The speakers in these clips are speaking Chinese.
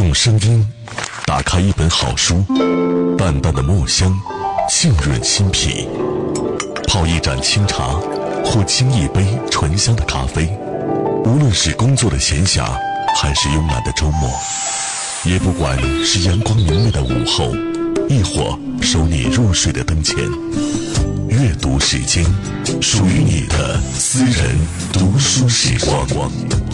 用声音打开一本好书，淡淡的墨香浸润心脾，泡一盏清茶或沏一杯醇香的咖啡，无论是工作的闲暇还是慵懒的周末，也不管是阳光明媚的午后，亦或收你入睡的灯前，阅读时间，属于你的私人读书时光。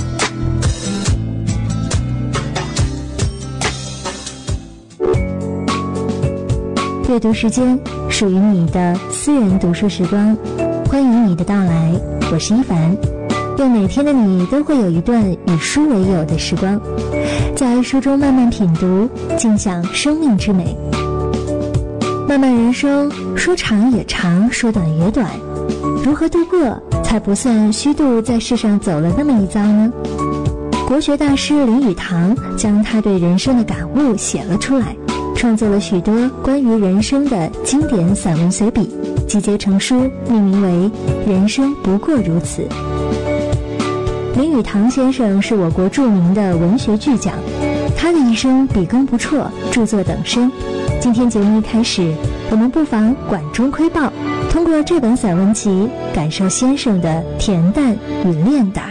阅读时间，属于你的私人读书时光。欢迎你的到来，我是一凡。愿每天的你都会有一段与书为友的时光，在书中慢慢品读，尽享生命之美。漫漫人生，说长也长，说短也短，如何度过才不算虚度在世上走了那么一遭呢？国学大师林语堂将他对人生的感悟写了出来，创作了许多关于人生的经典散文随笔，集结成书，命名为《人生不过如此》。林语堂先生是我国著名的文学巨匠，他的一生笔耕不辍，著作等身。今天节目一开始，我们不妨管中窥豹，通过这本散文集感受先生的恬淡与练达。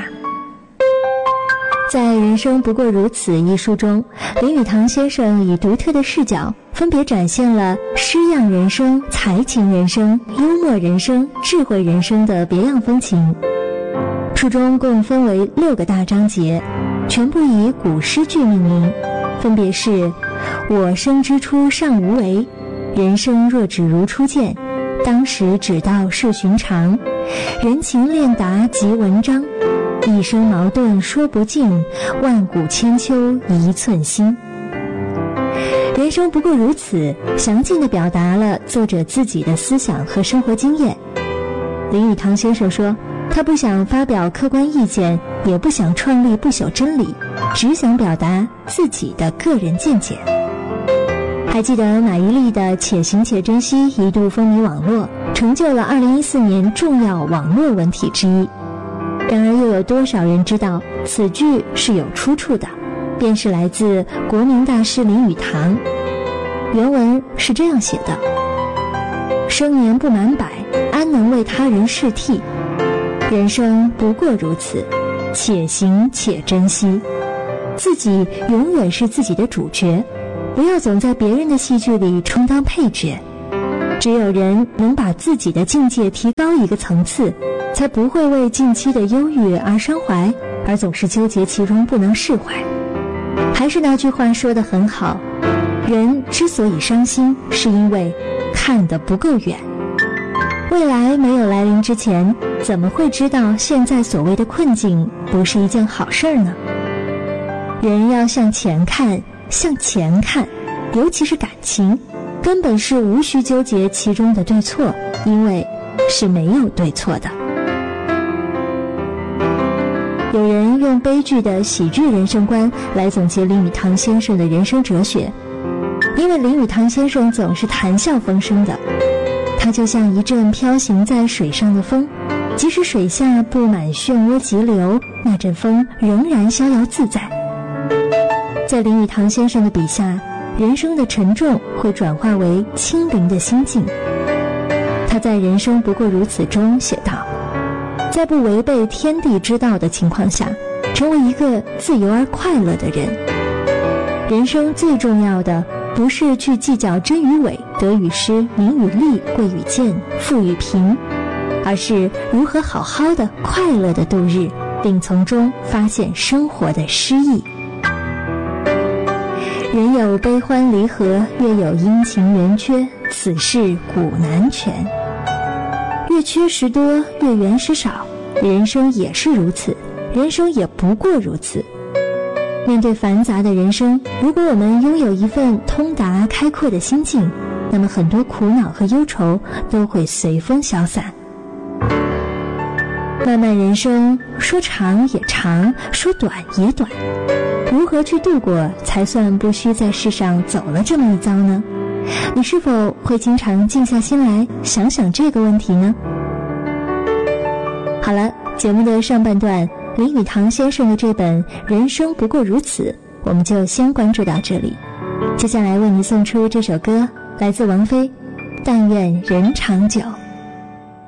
在《人生不过如此》一书中，林语堂先生以独特的视角，分别展现了诗样人生、才情人生、幽默人生、智慧人生的别样风情。书中共分为6个大章节，全部以古诗句命名，分别是我生之初尚无为，人生若只如初见，当时只道是寻常，人情练达即文章，一生矛盾说不尽，万古千秋一寸心。人生不过如此，详尽地表达了作者自己的思想和生活经验。林语堂先生说，他不想发表客观意见，也不想创立不朽真理，只想表达自己的个人见解。还记得马伊琍的《且行且珍惜》一度风靡网络，成就了2014年重要网络文体之一。然而又有多少人知道此句是有出处的，便是来自国民大师林语堂。原文是这样写的：生年不满百，安能为他人事替？人生不过如此，且行且珍惜。自己永远是自己的主角，不要总在别人的戏剧里充当配角。只有人能把自己的境界提高一个层次，才不会为近期的忧郁而伤怀，而总是纠结其中不能释怀。还是那句话说得很好，人之所以伤心，是因为看得不够远。未来没有来临之前，怎么会知道现在所谓的困境不是一件好事呢？人要向前看，向前看，尤其是感情，根本是无需纠结其中的对错，因为是没有对错的。有人用悲剧的喜剧人生观来总结林语堂先生的人生哲学，因为林语堂先生总是谈笑风生的，他就像一阵飘行在水上的风，即使水下布满漩涡急流，那阵风仍然逍遥自在。在林语堂先生的笔下，人生的沉重会转化为清灵的心境。他在《人生不过如此》中写道，在不违背天地之道的情况下，成为一个自由而快乐的人。人生最重要的不是去计较真与伪、得与失、名与利、贵与贱、富与贫，而是如何好好的快乐的度日，并从中发现生活的诗意。人有悲欢离合，月有阴晴圆缺，此事古难全。越缺失多，越圆失少，人生也是如此，人生也不过如此。面对繁杂的人生，如果我们拥有一份通达开阔的心境，那么很多苦恼和忧愁都会随风消散。漫漫人生，说长也长，说短也短，如何去度过才算不虚在世上走了这么一遭呢？你是否会经常静下心来想想这个问题呢？好了，节目的上半段，林语堂先生的这本《人生不过如此》， 我们就先关注到这里。接下来为你送出这首歌，来自王菲，但愿人长久。